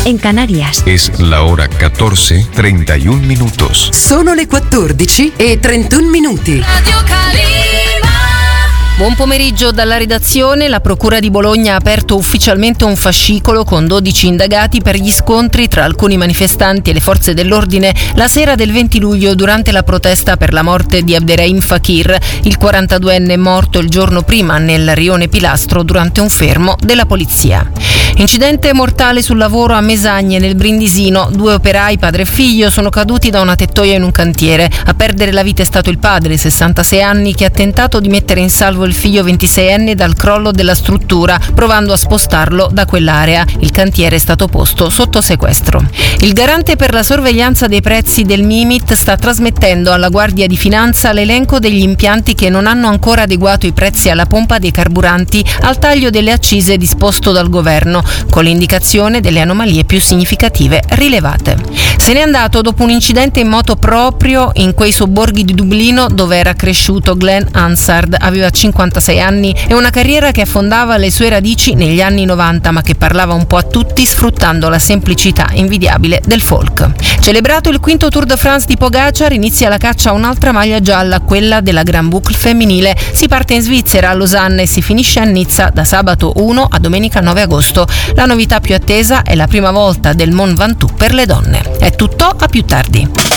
en Canarias. Es la hora 14:31 minutos. Sono le 14:31 minuti. Radio Calima. Buon pomeriggio dalla redazione. La Procura di Bologna ha aperto ufficialmente un fascicolo con 12 indagati per gli scontri tra alcuni manifestanti e le forze dell'ordine la sera del 20 luglio durante la protesta per la morte di Abderrahim Fakir, il 42enne morto il giorno prima nel rione Pilastro durante un fermo della polizia. Incidente mortale sul lavoro a Mesagne nel Brindisino. 2 operai, padre e figlio, sono caduti da una tettoia in un cantiere. A perdere la vita è stato il padre, 66 anni, che ha tentato di mettere in salvo il figlio 26enne dal crollo della struttura, provando a spostarlo da quell'area. Il cantiere è stato posto sotto sequestro. Il garante per la sorveglianza dei prezzi del Mimit sta trasmettendo alla Guardia di Finanza l'elenco degli impianti che non hanno ancora adeguato i prezzi alla pompa dei carburanti al taglio delle accise disposto dal governo, con l'indicazione delle anomalie più significative rilevate. Se n'è andato dopo un incidente in moto proprio in quei sobborghi di Dublino dove era cresciuto Glenn Hansard. Aveva 56 anni e una carriera che affondava le sue radici negli anni 90, ma che parlava un po' a tutti sfruttando la semplicità invidiabile del folk. Celebrato il 5° Tour de France di Pogacar, inizia la caccia a un'altra maglia gialla, quella della Grand Boucle femminile. Si parte in Svizzera, a Losanna, e si finisce a Nizza da sabato 1 a domenica 9 agosto. La novità più attesa è la prima volta del Mont Ventoux per le donne. È tutto, a più tardi.